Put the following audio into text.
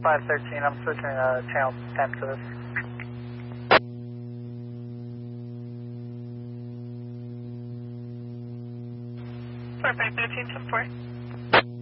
513, I'm switching channel 10 to this. Four 513, 10-4.